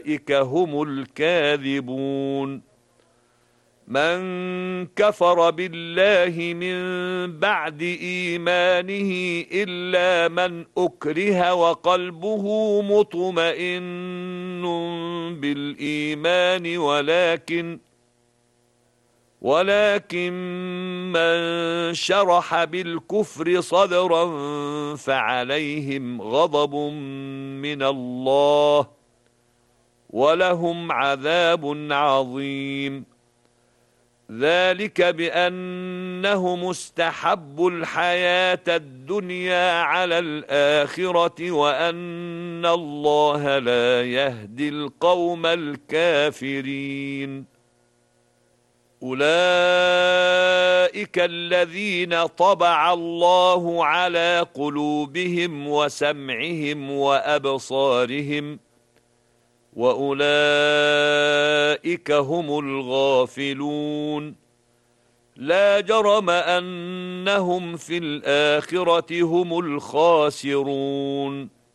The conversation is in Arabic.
أولئك هم الكاذبون. من كفر بالله من بعد إيمانه إلا من أكره وقلبه مطمئن بالإيمان ولكن من شرح بالكفر صدرا فعليهم غضب من الله ولهم عذاب عظيم. ذلك بأنهم استحبوا الحياة الدنيا على الآخرة وأن الله لا يهدي القوم الكافرين. أولئك الذين طبع الله على قلوبهم وسمعهم وأبصارهم وأولئك هم الغافلون. لا جرم أنهم في الآخرة هم الخاسرون.